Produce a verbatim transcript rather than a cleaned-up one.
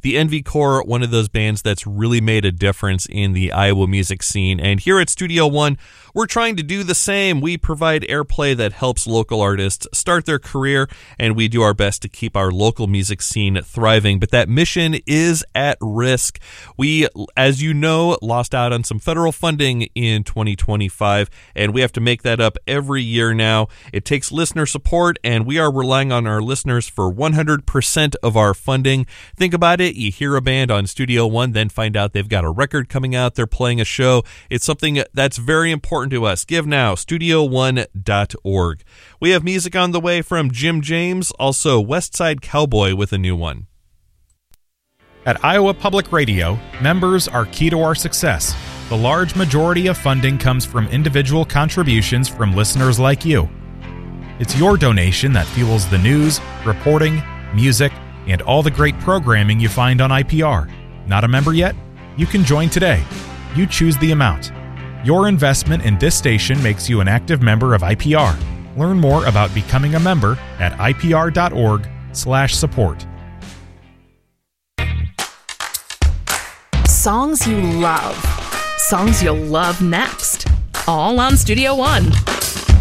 the Envy Corps, one of those bands that's really made a difference in the Iowa music scene. And here at Studio One, we're trying to do the same. We provide airplay that helps local artists start their career, and we do our best to keep our local music scene thriving. But that mission is at risk. We, as you know, lost out on some federal funding in twenty twenty-five, and we have to make that up every year now. It takes listener support, and we are relying on our listeners for one hundred percent of our funding. Think about it. You hear a band on Studio One, then find out they've got a record coming out, they're playing a show. It's something that's very important to us. Give now, studio one dot org. We have music on the way from Jim James, also Westside Cowboy with a new one. At Iowa Public Radio, members are key to our success. The large majority of funding comes from individual contributions from listeners like you. It's your donation that fuels the news, reporting, music, and all the great programming you find on I P R. Not a member yet? You can join today. You choose the amount. Your investment in this station makes you an active member of I P R. Learn more about becoming a member at I P R dot org slash support. Songs you love. Songs you'll love next. All on Studio One.